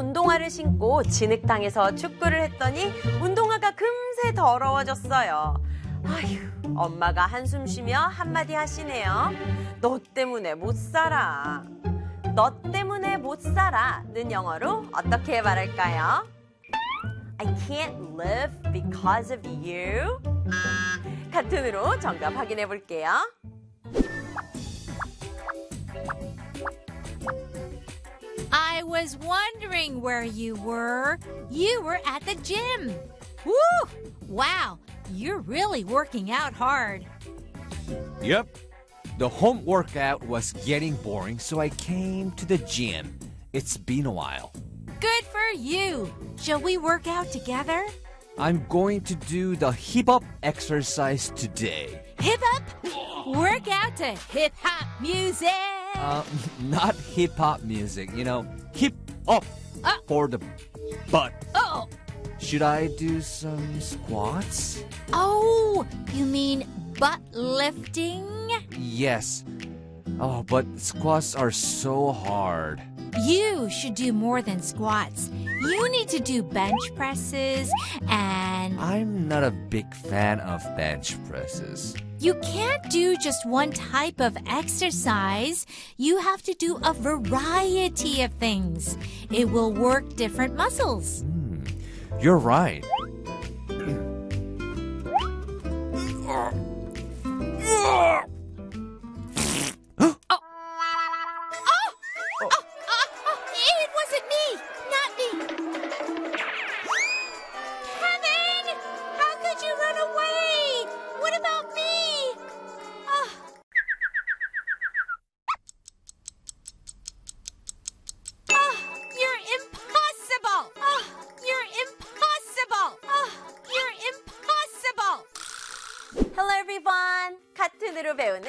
운동화를 신고 진흙탕에서 축구를 했더니 운동화가 금세 더러워졌어요. 아휴, 엄마가 한숨 쉬며 한마디 하시네요. 너 때문에 못 살아. 너 때문에 못 살아는 영어로 어떻게 말할까요? I can't live because of you. 카툰으로 정답 확인해 볼게요. I was wondering where you were. You were at the gym. Woo! Wow, you're really working out hard. Yep. The home workout was getting boring, so I came to the gym. It's been a while. Good for you. Shall we work out together? I'm going to do the hip hop exercise today. Hip up? Work out to hip hop music. Not hip hop music, hip hop for the butt. Oh. Should I do some squats? Oh, you mean butt lifting? Yes. Oh, but squats are so hard. You should do more than squats. You need to do bench presses and... I'm not a big fan of bench presses. You can't do just one type of exercise. You have to do a variety of things. It will work different muscles. You're right. It wasn't me! Not me! Kevin! How could you run away? What about me? You're impossible! You're impossible! You're impossible! Hello everyone. 카툰으로 배우는